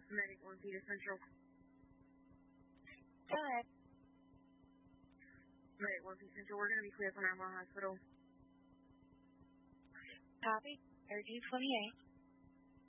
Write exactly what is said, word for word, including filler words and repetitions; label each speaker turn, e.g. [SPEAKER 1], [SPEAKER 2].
[SPEAKER 1] Medic one Peter Central.
[SPEAKER 2] Go ahead.
[SPEAKER 1] Medic one Peter Central, we're going to be clear from Avalon Hospital.
[SPEAKER 2] Copy. thirteen twenty-eight.